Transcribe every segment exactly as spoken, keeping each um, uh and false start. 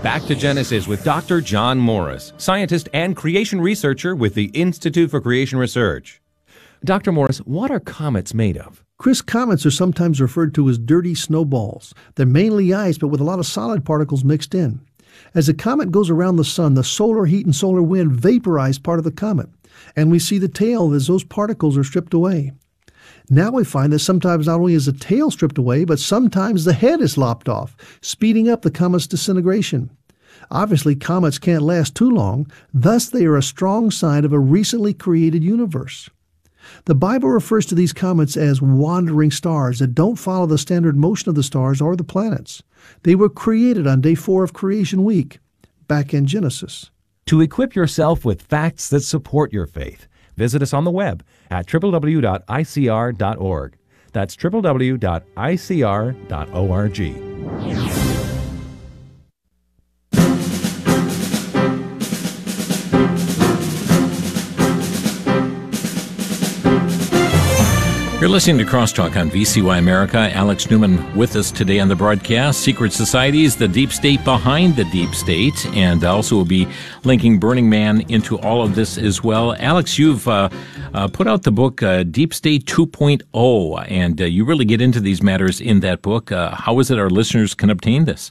Back to Genesis with Doctor John Morris, scientist and creation researcher with the Institute for Creation Research. Doctor Morris, what are comets made of? Chris, comets are sometimes referred to as dirty snowballs. They're mainly ice, but with a lot of solid particles mixed in. As a comet goes around the sun, the solar heat and solar wind vaporize part of the comet, and we see the tail as those particles are stripped away. Now we find that sometimes not only is the tail stripped away, but sometimes the head is lopped off, speeding up the comet's disintegration. Obviously, comets can't last too long, thus they are a strong sign of a recently created universe. The Bible refers to these comets as wandering stars that don't follow the standard motion of the stars or the planets. They were created on day four of Creation Week, back in Genesis. To equip yourself with facts that support your faith, visit us on the web at w w w dot i c r dot org. That's w w w dot i c r dot org. You're listening to Crosstalk on V C Y America. Alex Newman with us today on the broadcast. Secret societies, the deep state behind the deep state, and also will be linking Burning Man into all of this as well. Alex, you've uh, uh, put out the book uh, Deep State two point oh, and uh, you really get into these matters in that book. Uh, how is it our listeners can obtain this?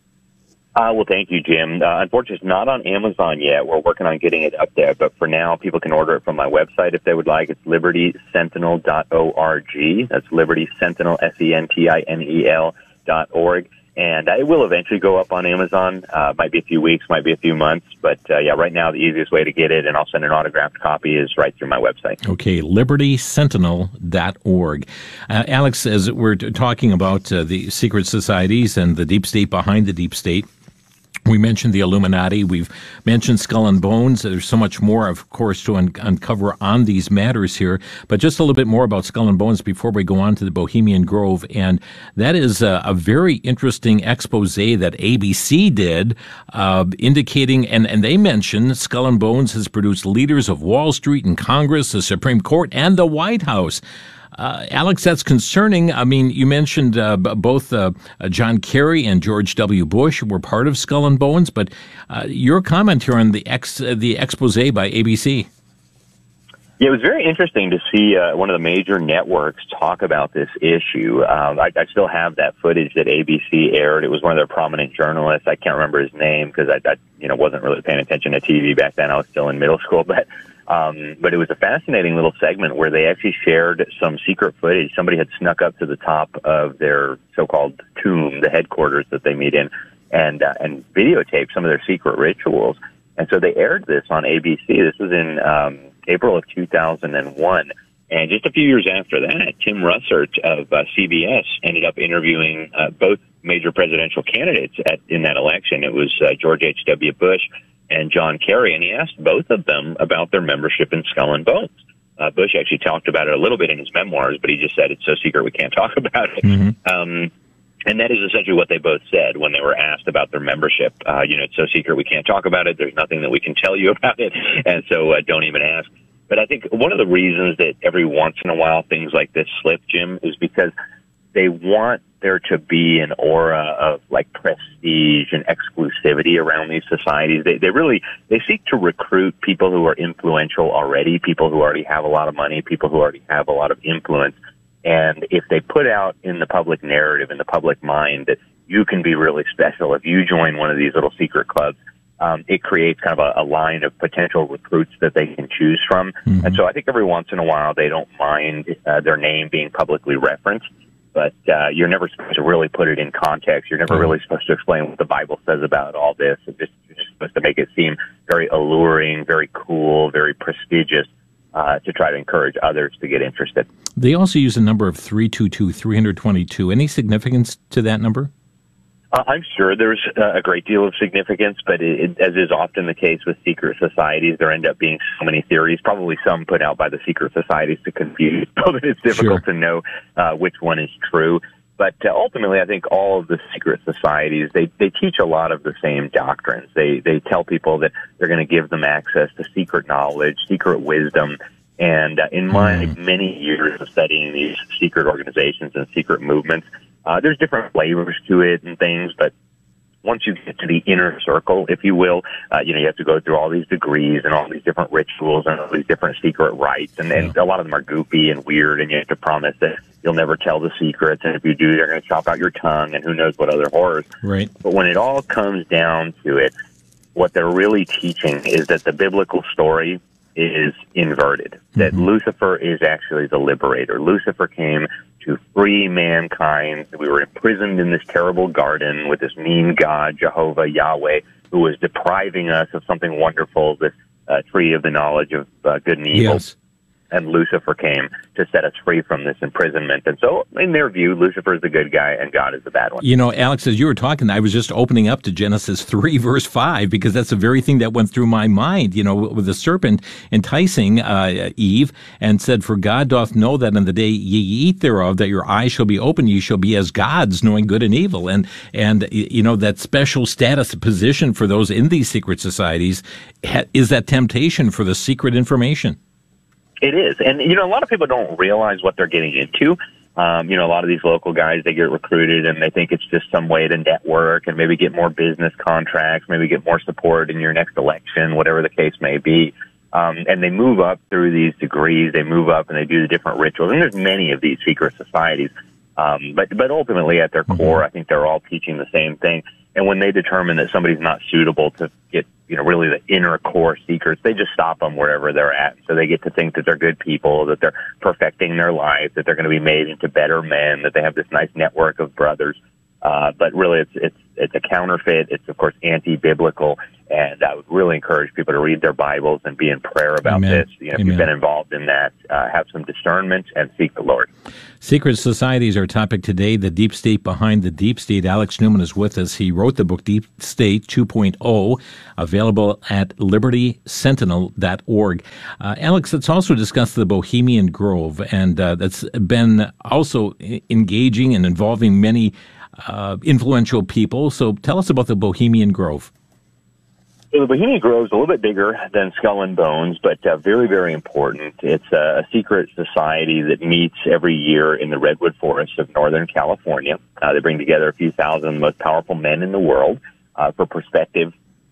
Uh, well, thank you, Jim. Uh, unfortunately, it's not on Amazon yet. We're working on getting it up there, but for now, people can order it from my website if they would like. It's liberty sentinel dot org. That's Liberty Sentinel, S E N T I N E L dot org. And uh, it will eventually go up on Amazon. Uh, might be a few weeks, might be a few months. But, uh, yeah, right now, the easiest way to get it, and I'll send an autographed copy, is right through my website. Okay, liberty sentinel dot org. Uh, Alex, as we're t- talking about uh, the secret societies and the deep state behind the deep state, we mentioned the Illuminati. We've mentioned Skull and Bones. There's so much more, of course, to un- uncover on these matters here. But just a little bit more about Skull and Bones before we go on to the Bohemian Grove. And that is a, a very interesting expose that A B C did, uh, indicating, and, and they mentioned Skull and Bones has produced leaders of Wall Street and Congress, the Supreme Court, and the White House. Uh, Alex, that's concerning. I mean, you mentioned uh, b- both uh, uh, John Kerry and George W. Bush were part of Skull and Bones, but uh, your comment here on the ex uh, the expose by A B C. Yeah, it was very interesting to see uh, one of the major networks talk about this issue. Um, I, I still have that footage that A B C aired. It was one of their prominent journalists. I can't remember his name because I, I, you know, wasn't really paying attention to T V back then. I was still in middle school, but. Um, but it was a fascinating little segment where they actually shared some secret footage. Somebody had snuck up to the top of their so-called tomb, the headquarters that they meet in, and uh, and videotaped some of their secret rituals. And so they aired this on A B C. This was in um, April of two thousand one. And just a few years after that, Tim Russert of uh, C B S ended up interviewing uh, both major presidential candidates at, in that election. It was uh, George H W. Bush and John Kerry, and he asked both of them about their membership in Skull and Bones. Uh, Bush actually talked about it a little bit in his memoirs, but he just said it's so secret we can't talk about it. Mm-hmm. Um, and that is essentially what they both said when they were asked about their membership. Uh, you know, it's so secret we can't talk about it. There's nothing that we can tell you about it, and so uh, don't even ask. But I think one of the reasons that every once in a while things like this slip, Jim, is because they want there to be an aura of like prestige and exclusivity around these societies. They, they really, they seek to recruit people who are influential already, people who already have a lot of money, people who already have a lot of influence. And if they put out in the public narrative, in the public mind, that you can be really special if you join one of these little secret clubs, um, it creates kind of a, a line of potential recruits that they can choose from. Mm-hmm. And so I think every once in a while they don't mind uh, their name being publicly referenced. But uh, you're never supposed to really put it in context. You're never really supposed to explain what the Bible says about all this. It's just, you're just supposed to make it seem very alluring, very cool, very prestigious uh, to try to encourage others to get interested. They also use a number of three two two, three two two. Any significance to that number? Uh, I'm sure there's uh, a great deal of significance, but it, it, as is often the case with secret societies, there end up being so many theories, probably some put out by the secret societies to confuse, so that it's difficult sure. to know uh, which one is true. But uh, ultimately, I think all of the secret societies, they, they teach a lot of the same doctrines. They, they tell people that they're going to give them access to secret knowledge, secret wisdom. And uh, in my mm. many years of studying these secret organizations and secret movements, Uh, there's different flavors to it and things, but once you get to the inner circle, if you will, uh, you know, you have to go through all these degrees and all these different rituals and all these different secret rites. And, and a lot of them are goofy and weird, and you have to promise that you'll never tell the secrets. And if you do, they're going to chop out your tongue and who knows what other horrors. Right. But when it all comes down to it, what they're really teaching is that the biblical story is inverted, mm-hmm. that Lucifer is actually the liberator. Lucifer came to free mankind. We were imprisoned in this terrible garden with this mean God, Jehovah, Yahweh, who was depriving us of something wonderful, this uh, tree of the knowledge of uh, good and evil. Yes. And Lucifer came to set us free from this imprisonment. And so, in their view, Lucifer is the good guy and God is the bad one. You know, Alex, as you were talking, I was just opening up to Genesis three, verse five, because that's the very thing that went through my mind, you know, with the serpent enticing uh, Eve and said, "For God doth know that in the day ye eat thereof, that your eyes shall be open, ye shall be as gods, knowing good and evil." And, and you know, that special status position for those in these secret societies is that temptation for the secret information. It is. And, you know, a lot of people don't realize what they're getting into. Um, you know, a lot of these local guys, they get recruited and they think it's just some way to network and maybe get more business contracts, maybe get more support in your next election, whatever the case may be. Um, and they move up through these degrees. They move up and they do the different rituals. And there's many of these secret societies. Um, but, but ultimately at their core, I think they're all teaching the same thing. And when they determine that somebody's not suitable to get, you know, really the inner core secrets, they just stop them wherever they're at. So they get to think that they're good people, that they're perfecting their life, that they're going to be made into better men, that they have this nice network of brothers. Uh, but really it's, it's, it's a counterfeit. It's, of course, anti-biblical. And I would really encourage people to read their Bibles and be in prayer about Amen. this. You know, if Amen. you've been involved in that, uh, have some discernment and seek the Lord. Secret societies are our topic today, the deep state behind the deep state. Alex Newman is with us. He wrote the book Deep State two point oh, available at liberty sentinel dot org. Uh, Alex, let's also discuss the Bohemian Grove, and uh, that's been also engaging and involving many uh, influential people. So tell us about the Bohemian Grove. So the Bohemian Grove is a little bit bigger than Skull and Bones, but uh, very, very important. It's a, a secret society that meets every year in the Redwood Forest of Northern California. Uh, they bring together a few thousand of the most powerful men in the world. Uh, for perspective,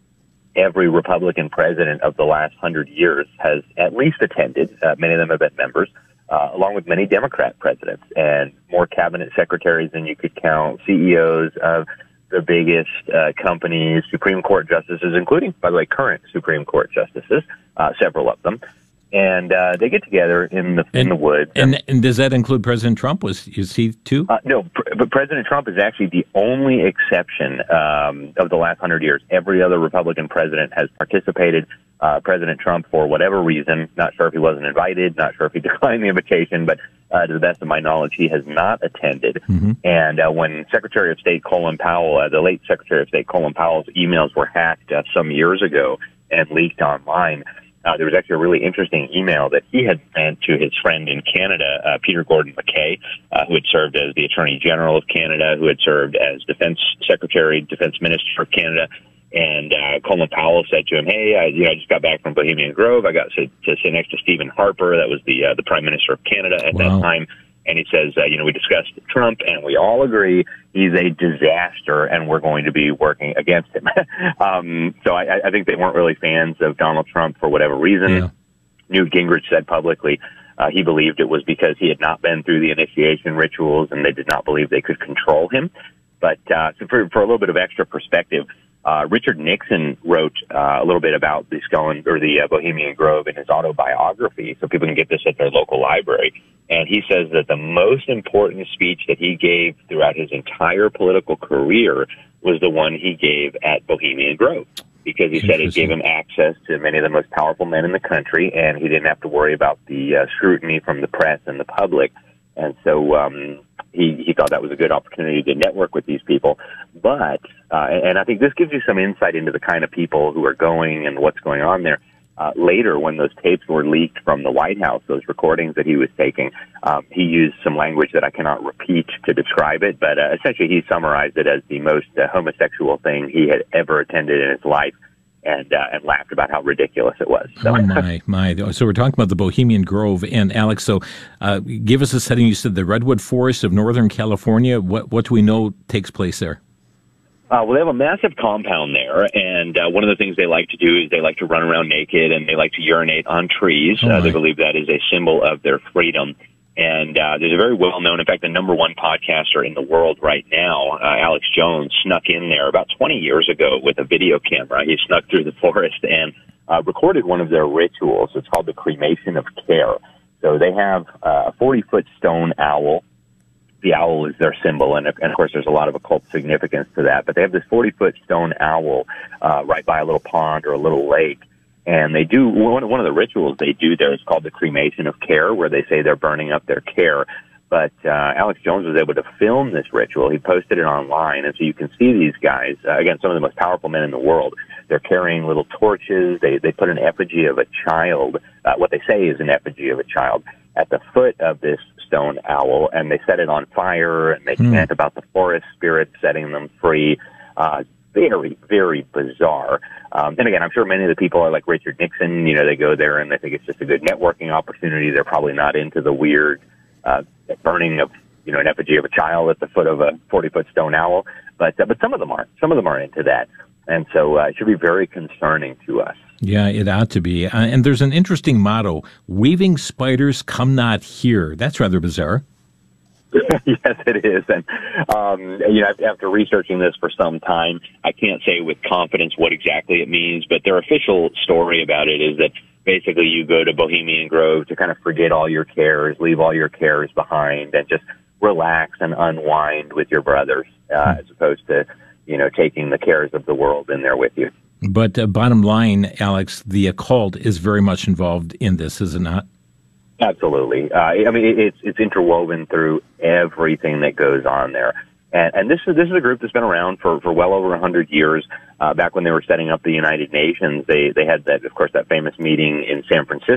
every Republican president of the last hundred years has at least attended. Uh, many of them have been members, uh, along with many Democrat presidents and more cabinet secretaries than you could count, C E Os of the biggest uh, companies, Supreme Court justices, including, by the way, current Supreme Court justices, uh, several of them. And uh, they get together in the in and, the woods. And, and does that include President Trump? Was is he too? Uh, no, pr- but President Trump is actually the only exception um, of the last hundred years. Every other Republican president has participated. Uh, President Trump, for whatever reason, not sure if he wasn't invited, not sure if he declined the invitation, but uh, to the best of my knowledge, he has not attended. Mm-hmm. And uh, when Secretary of State Colin Powell, uh, the late Secretary of State Colin Powell's emails were hacked uh, some years ago and leaked online, Uh, there was actually a really interesting email that he had sent to his friend in Canada, uh, Peter Gordon MacKay, uh, who had served as the Attorney General of Canada, who had served as Defense Secretary, Defense Minister of Canada. And uh, Colin Powell said to him, "Hey, I, you know, I just got back from Bohemian Grove. I got to, to sit next to Stephen Harper. That was the uh, the Prime Minister of Canada at wow. that time." And he says, uh, you know, we discussed Trump, and we all agree he's a disaster, and we're going to be working against him. um, so I, I think they weren't really fans of Donald Trump for whatever reason. Yeah. Newt Gingrich said publicly uh, he believed it was because he had not been through the initiation rituals, and they did not believe they could control him. But uh, so for, for a little bit of extra perspective, Uh, Richard Nixon wrote uh, a little bit about the Skull and, or the uh, Bohemian Grove in his autobiography, so people can get this at their local library. And he says that the most important speech that he gave throughout his entire political career was the one he gave at Bohemian Grove, because he said it gave him access to many of the most powerful men in the country, and he didn't have to worry about the uh, scrutiny from the press and the public. And so um, he, he thought that was a good opportunity to network with these people. But, uh, and I think this gives you some insight into the kind of people who are going and what's going on there. Uh, later, when those tapes were leaked from the White House, those recordings that he was taking, um, he used some language that I cannot repeat to describe it, but uh, essentially he summarized it as the most uh, homosexual thing he had ever attended in his life. And, uh, and laughed about how ridiculous it was. So. Oh, my, my. So we're talking about the Bohemian Grove. And, Alex, so uh, give us a setting. You said the Redwood Forest of Northern California. What, what do we know takes place there? Uh, well, they have a massive compound there, and uh, one of the things they like to do is they like to run around naked, and they like to urinate on trees. Oh, uh, they right. believe that is a symbol of their freedom. And uh, there's a very well-known, in fact, the number one podcaster in the world right now, uh, Alex Jones, snuck in there about twenty years ago with a video camera. He snuck through the forest and uh, recorded one of their rituals. It's called the cremation of care. So they have uh, a forty-foot stone owl. The owl is their symbol, and, and of course there's a lot of occult significance to that. But they have this forty-foot stone owl uh, right by a little pond or a little lake. And they do, one, one of the rituals they do there is called the cremation of care, where they say they're burning up their care. But uh, Alex Jones was able to film this ritual. He posted it online, and so you can see these guys, uh, again, some of the most powerful men in the world. They're carrying little torches. They, they put an effigy of a child, uh, what they say is an effigy of a child, at the foot of this stone owl, and they set it on fire, and they mm. chant about the forest spirits setting them free. Uh, very, very bizarre. Um, and again, I'm sure many of the people are like Richard Nixon. You know, they go there and they think it's just a good networking opportunity. They're probably not into the weird uh, burning of, you know, an effigy of a child at the foot of a forty-foot stone owl. But uh, but some of them are. Some of them are into that. And so uh, it should be very concerning to us. Yeah, it ought to be. Uh, and there's an interesting motto, weaving spiders come not here. That's rather bizarre. Yes, it is. And, um, you know, after researching this for some time, I can't say with confidence what exactly it means, but their official story about it is that basically you go to Bohemian Grove to kind of forget all your cares, leave all your cares behind, and just relax and unwind with your brothers, uh, as opposed to, you know, taking the cares of the world in there with you. But uh, bottom line, Alex, the occult is very much involved in this, is it not? Absolutely. Uh, I mean, it's it's interwoven through everything that goes on there, and and this is this is a group that's been around for, for well over a hundred years. Uh, back when they were setting up the United Nations, they they had that, of course, that famous meeting in San Francisco.